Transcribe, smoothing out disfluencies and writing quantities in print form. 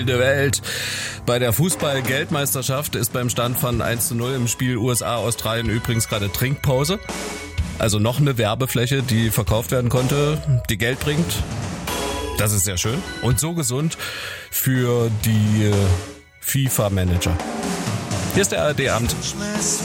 wilde Welt. Bei der Fußball-Geldmeisterschaft ist beim Stand von 1:0 im Spiel USA-Australien übrigens gerade Trinkpause. Also noch eine Werbefläche, die verkauft werden konnte, die Geld bringt. Das ist sehr schön und so gesund für die FIFA-Manager. Hier ist der ARD-Abend.